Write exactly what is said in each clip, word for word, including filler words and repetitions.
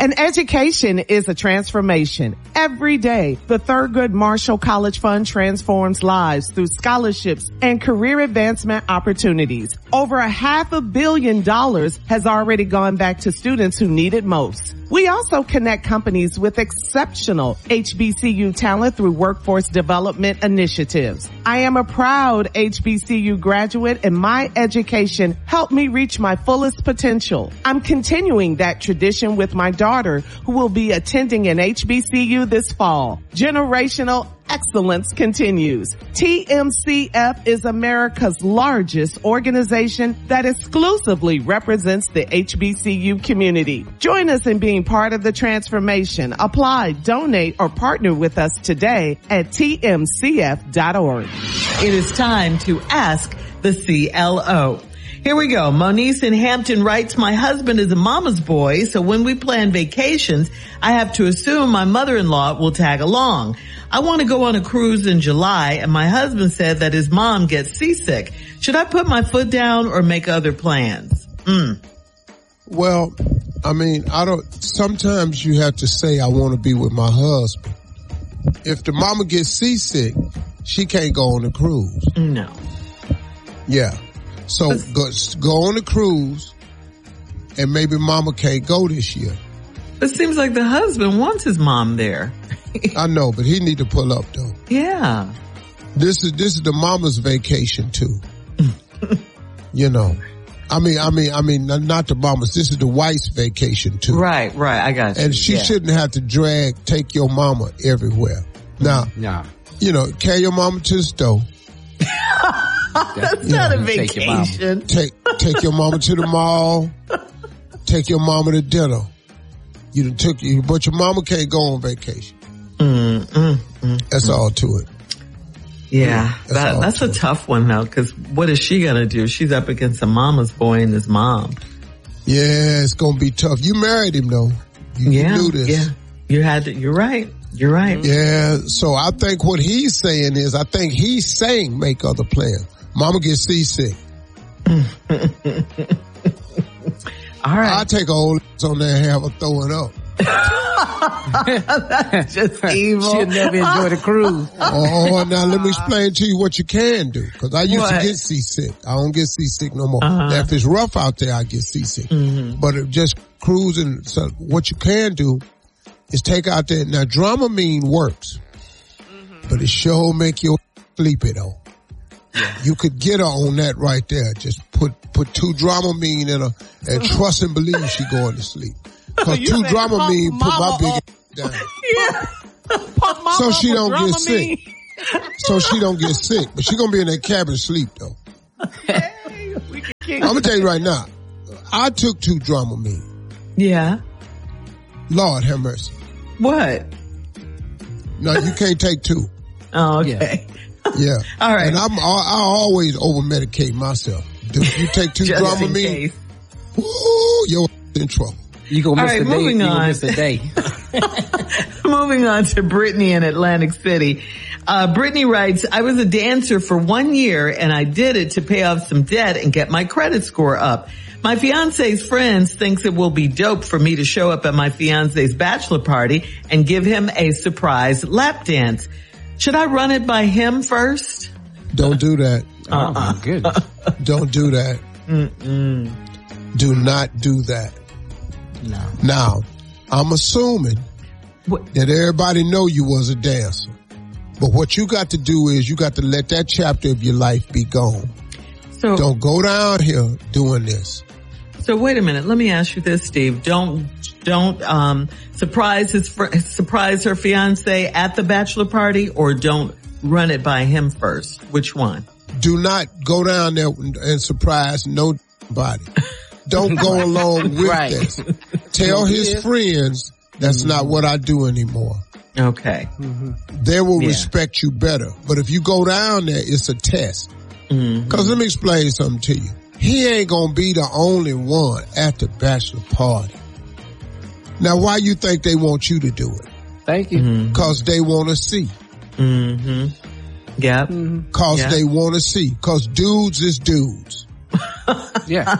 An education is a transformation. Every day, the Thurgood Marshall College Fund transforms lives through scholarships and career advancement opportunities. Over a half a billion dollars has already gone back to students who need it most. We also connect companies with exceptional H B C U talent through workforce development initiatives. I am a proud H B C U graduate, and my education helped me reach my fullest potential. I'm continuing that tradition with my daughter, who will be attending an H B C U this fall. Generational excellence continues. T M C F is America's largest organization that exclusively represents the H B C U community. Join us in being part of the transformation. Apply, donate, or partner with us today at T M C F dot org. It is time to ask the C L O. Here we go. Moniece in Hampton writes, my husband is a mama's boy, so when we plan vacations, I have to assume my mother-in-law will tag along. I want to go on a cruise in July, and my husband said that his mom gets seasick. Should I put my foot down or make other plans? Mm. Well, I mean, I don't, sometimes you have to say, I want to be with my husband. If the mama gets seasick, she can't go on the cruise. No. Yeah. So go, go on the cruise, and maybe mama can't go this year. It seems like the husband wants his mom there. I know, but he need to pull up though. Yeah. This is, this is the mama's vacation too. You know. I mean, I mean, I mean, not the mama's. This is the wife's vacation too. Right, right. I got you. And she yeah. shouldn't have to drag, take your mama everywhere. Now, nah. you know, carry your mama to the store. That's not know, a vacation. Take, take your mama to the mall. Take your mama to dinner. You done took you, but your mama can't go on vacation. Mm, mm, mm, that's mm. all to it. Yeah, that's, that, that's a it. tough one though, because what is she gonna do? She's up against a mama's boy and his mom. Yeah, it's gonna be tough. You married him though. You, yeah, you knew this. Yeah, you had to. You're right. You're right. Yeah, so I think what he's saying is, I think he's saying make other plans. Mama gets seasick. All right. I'll take a old on there and have her throw it up. That's just evil. She'll never enjoy the cruise. Oh, now let me explain to you what you can do. Cause I used what? to get seasick. I don't get seasick no more. Uh-huh. Now, if it's rough out there, I get seasick. Mm-hmm. But if just cruising, so what you can do is take out there. Now, Dramamine works, mm-hmm. but it sure make you sleepy though. Yeah. You could get her on that right there. Just put put two Dramamine in her and trust and believe she going to sleep. Cause two Dramamine put my big down. Yeah. So she don't get sick. So she don't get sick. But she gonna be in that cabin asleep though. Hey, we can kick I'm gonna tell you right now. I took two Dramamine. Yeah. Lord have mercy. What? No, you can't take two. Oh, okay. Yeah. All right. And I'm, I, I always over-medicate myself. If you take two Dramamine, woo, you're in trouble. You gonna miss right, the day. moving You on. gonna miss the day. Moving on to Brittany in Atlantic City. Uh, Brittany writes, I was a dancer for one year and I did it to pay off some debt and get my credit score up. My fiance's friends thinks it will be dope for me to show up at my fiance's bachelor party and give him a surprise lap dance. Should I run it by him first? Don't do that. Uh-uh. Oh my goodness. Don't do that. Mm-mm. Do not do that. No. Now, I'm assuming what? that everybody know you was a dancer. But what you got to do is you got to let that chapter of your life be gone. So don't go down here doing this. So wait a minute. Let me ask you this, Steve. Don't, don't, um, surprise his, fr- surprise her fiance at the bachelor party, or don't run it by him first. Which one? Do not go down there and surprise nobody. Don't go along with right. this. Tell his friends that's mm-hmm. not what I do anymore. Okay. Mm-hmm. They will yeah. respect you better. But if you go down there, it's a test. Mm-hmm. Cause let me explain something to you. He ain't gonna be the only one at the bachelor party. Now, why you think they want you to do it? Thank you. Mm-hmm. Cause they want to see. Mm-hmm. Yep. Cause yep. they want to see. Cause dudes is dudes. Yeah.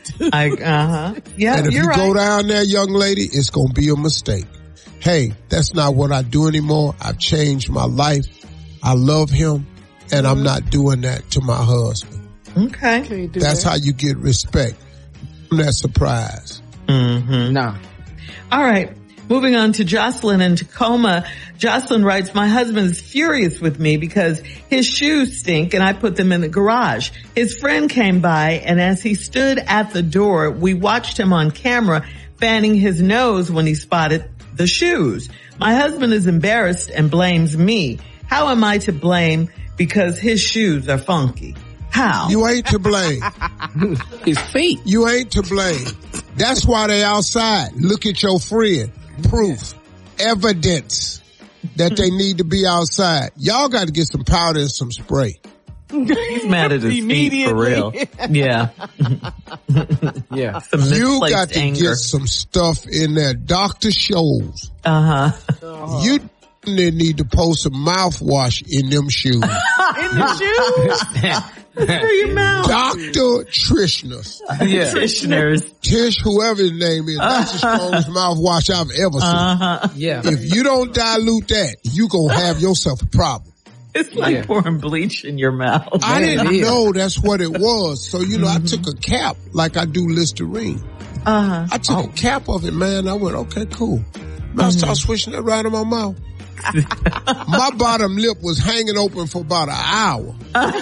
I, uh-huh. Yeah, And if you're you right. go down there, young lady, it's going to be a mistake. Hey, that's not what I do anymore. I've changed my life. I love him, and I'm not doing that to my husband. Okay. Can't do That's that. how you get respect. That surprise. Mm-hmm. No. All right. Moving on to Jocelyn in Tacoma. Jocelyn writes, my husband is furious with me because his shoes stink and I put them in the garage. His friend came by and as he stood at the door, we watched him on camera fanning his nose when he spotted the shoes. My husband is embarrassed and blames me. How am I to blame because his shoes are funky? How? You ain't to blame. His feet. You ain't to blame. That's why they outside. Look at your friend. Proof. Evidence that they need to be outside. Y'all got to get some powder and some spray. He's mad at his feet for real. Yeah. Yeah. Some You misplaced got to anger. get some stuff in there. Doctor shows. Uh-huh. You they need to post some mouthwash in them shoes. In the shoes? For your mouth. Doctor Trishner's. Yeah. Practitioners. Tish, whoever his name is, that's the strongest mouthwash I've ever seen. Uh-huh. Yeah. If you don't dilute that, you gonna have yourself a problem. It's like Yeah. pouring bleach in your mouth. I Man, didn't it is. know that's what it was. So, you know, I took a cap like I do Listerine. Uh-huh. I took a cap of it, man. I went, okay, cool. Man, I started swishing it right in my mouth. My bottom lip was hanging open for about an hour.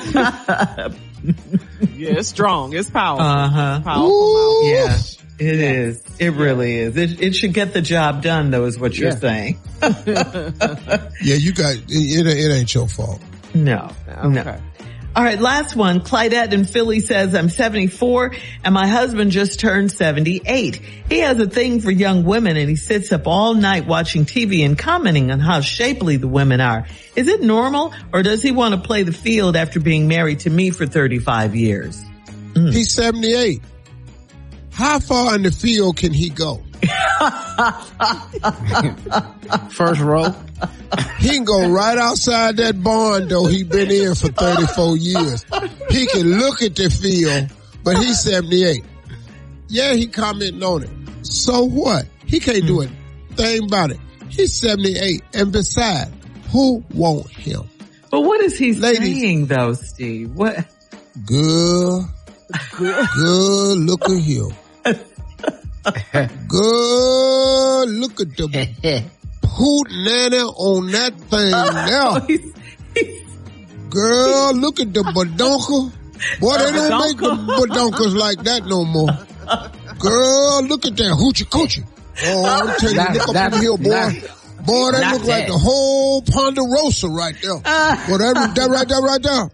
Yeah, it's strong. It's powerful. Uh-huh. Powerful Ooh. Yeah, it is. It really is. It, it should get the job done, though, is what you're Yeah. saying. Yeah, you got, it, it, it ain't your fault. No. mouth. No. Okay. All right, last one. Clydette in Philly says, I'm seventy-four and my husband just turned seventy-eight. He has a thing for young women and he sits up all night watching T V and commenting on how shapely the women are. Is it normal or does he want to play the field after being married to me for thirty-five years? He's seventy-eight. How far in the field can he go? First row. He can go right outside that barn though he been in for thirty-four years. He can look at the field, but he's seventy-eight. Yeah, he commenting on it. So what? He can't do a thing about it. He's seventy-eight. And besides, who want him? But what is he Ladies. saying though, Steve? What? Good, good look at him. Good look at the hoot nanny on that thing now. He's- he's- Girl, look at the badonka. Boy, they don't make the badonkas like that no more. Girl, look at that hoochie coochie. Oh, I'm telling you, Not- look up not- in here, boy. not- Boy, that not look like that. the whole Ponderosa right there. Boy, that, that right there, right there.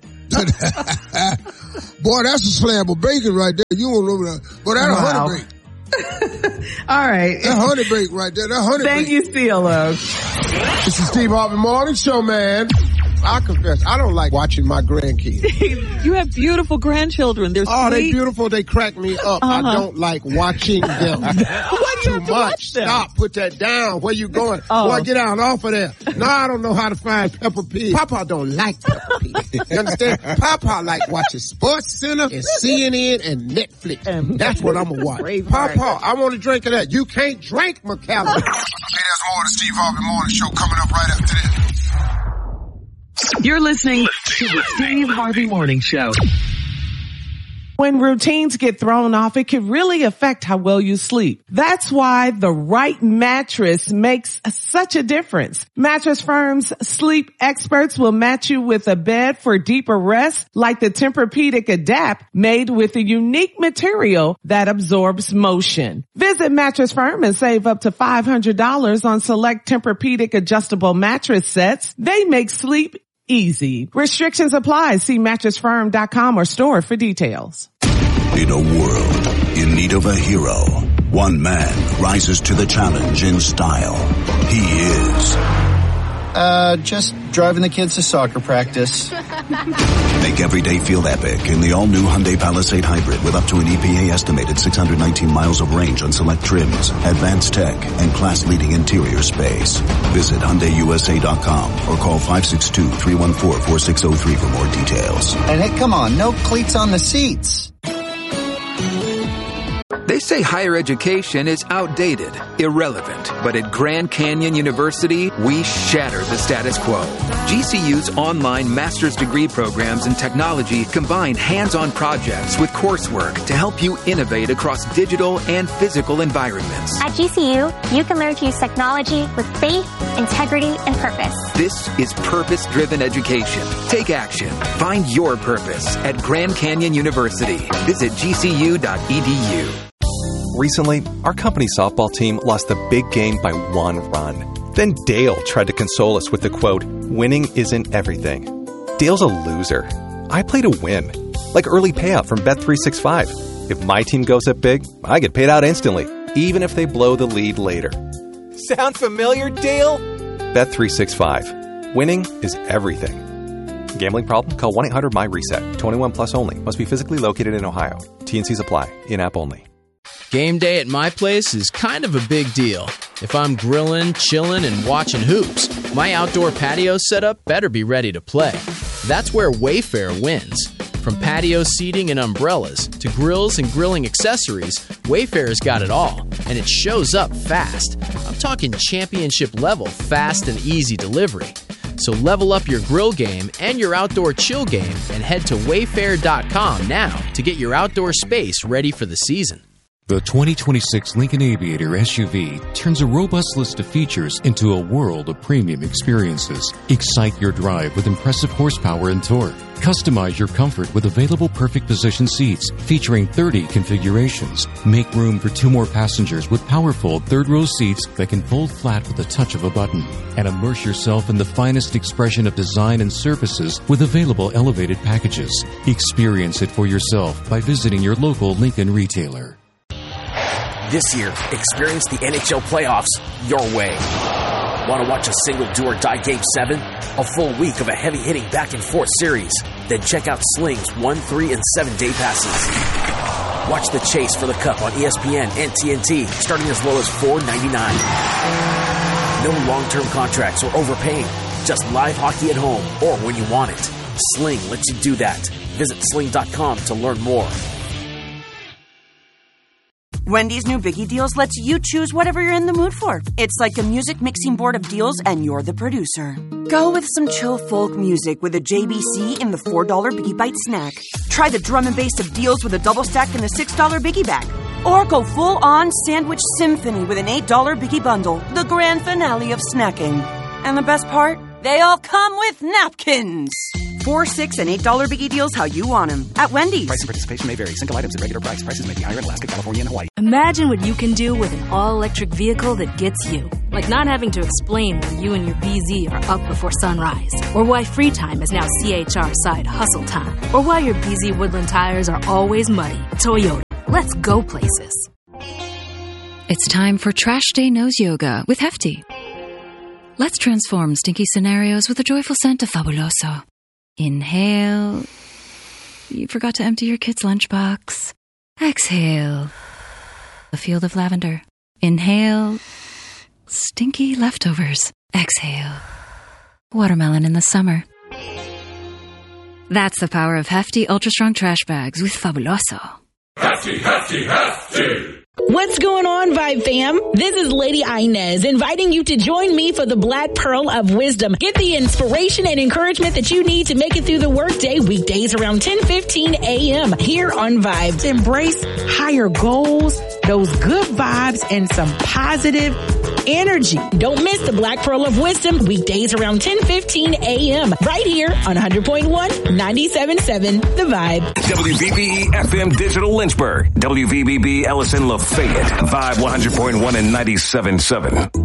Boy, that's a slab of bacon right there. You don't know that. Boy, that Wow. a honey bake. All right. That honey bake right there. That honey Thank bake. you, CeeLo. This is Steve Harvey Morning Show, man. I confess, I don't like watching my grandkids. You have beautiful grandchildren. They're Oh, they sweet. beautiful. They crack me up. I Uh-huh. don't like watching them. Why do you Too have to watch much. them? Stop. Put that down. Where you going? Oh. Boy, get out off of there. No, I don't know how to find Peppa Pig. Papa don't like Peppa Pig. You understand? Papa like watching Sports Center and C N N and Netflix. And that's what I'm going to watch. Papa, I want a drink of that. You can't drink, McCallum. Hey, there's more of the Steve Harvey Morning Show coming up right after this. You're listening to the Steve Harvey Morning Show. When routines get thrown off, it can really affect how well you sleep. That's why the right mattress makes such a difference. Mattress Firm's sleep experts will match you with a bed for deeper rest, like the Tempur-Pedic Adapt, made with a unique material that absorbs motion. Visit Mattress Firm and save up to five hundred dollars on select Tempur-Pedic adjustable mattress sets. They make sleep easy. Restrictions apply. See mattress firm dot com or store for details. In a world in need of a hero, one man rises to the challenge in style. He is Uh, just driving the kids to soccer practice. Make every day feel epic in the all-new Hyundai Palisade Hybrid with up to an E P A estimated six hundred nineteen miles of range on select trims, advanced tech, and class-leading interior space. Visit Hyundai U S A dot com or call five six two, three one four, four six zero three for more details. And hey, come on, no cleats on the seats. They say higher education is outdated, irrelevant, but at Grand Canyon University, we shatter the status quo. G C U's online master's degree programs in technology combine hands-on projects with coursework to help you innovate across digital and physical environments. At G C U, you can learn to use technology with faith, integrity, and purpose. This is purpose-driven education. Take action. Find your purpose at Grand Canyon University. Visit G C U dot E D U. Recently, our company softball team lost the big game by one run. Then Dale tried to console us with the quote, "Winning isn't everything." Dale's a loser. I play to win. Like early payout from Bet three sixty-five. If my team goes up big, I get paid out instantly, even if they blow the lead later. Sound familiar, Dale? Bet three sixty-five. Winning is everything. Gambling problem? Call one eight hundred M Y reset. twenty-one plus only. Must be physically located in Ohio. T N Cs apply. In-app only. Game day at my place is kind of a big deal. If I'm grilling, chilling, and watching hoops, my outdoor patio setup better be ready to play. That's where Wayfair wins. From patio seating and umbrellas to grills and grilling accessories, Wayfair's got it all, and it shows up fast. I'm talking championship level fast and easy delivery. So level up your grill game and your outdoor chill game and head to wayfair dot com now to get your outdoor space ready for the season. The twenty twenty-six Lincoln Aviator S U V turns a robust list of features into a world of premium experiences. Excite your drive with impressive horsepower and torque. Customize your comfort with available perfect position seats featuring thirty configurations. Make room for two more passengers with powerful third-row seats that can fold flat with the touch of a button. And immerse yourself in the finest expression of design and surfaces with available elevated packages. Experience it for yourself by visiting your local Lincoln retailer. This year, experience the N H L playoffs your way. Want to watch a single do-or-die Game seven? A full week of a heavy-hitting back-and-forth series? Then check out Sling's one, three, and seven day passes. Watch the chase for the Cup on E S P N and T N T, starting as low as four ninety-nine. No long-term contracts or overpaying. Just live hockey at home or when you want it. Sling lets you do that. Visit sling dot com to learn more. Wendy's new Biggie Deals lets you choose whatever you're in the mood for. It's like a music mixing board of deals, and you're the producer. Go with some chill folk music with a J B C in the four dollar Biggie Bite snack. Try the drum and bass of deals with a double stack in the six dollar Biggie Bag. Or go full-on sandwich symphony with an eight dollar Biggie Bundle, the grand finale of snacking. And the best part? They all come with napkins. Four, six, and eight dollar Biggie Deals how you want them at Wendy's. Price and participation may vary. Single items at regular price. Prices may be higher in Alaska, California, and Hawaii. Imagine what you can do with an all-electric vehicle that gets you. Like not having to explain why you and your B Z are up before sunrise. Or why free time is now C H R side hustle time. Or why your B Z Woodland tires are always muddy. Toyota. Let's go places. It's time for Trash Day Nose Yoga with Hefty. Let's transform stinky scenarios with the joyful scent of Fabuloso. Inhale. You forgot to empty your kid's lunchbox. Exhale. A field of lavender. Inhale. Stinky leftovers. Exhale. Watermelon in the summer. That's the power of Hefty Ultra Strong Trash Bags with Fabuloso. Hefty, hefty, hefty! What's going on, Vibe fam? This is Lady Inez inviting you to join me for the Black Pearl of Wisdom. Get the inspiration and encouragement that you need to make it through the workday weekdays around ten fifteen a.m. here on Vibe. Embrace higher goals, those good vibes, and some positive energy. Don't miss the Black Pearl of Wisdom weekdays around ten fifteen a.m. right here on one hundred point one, ninety-seven point seven The Vibe. W V B E F M Digital Lynchburg. W V B B Ellison Lafayette. Vibe one hundred point one and ninety-seven point seven.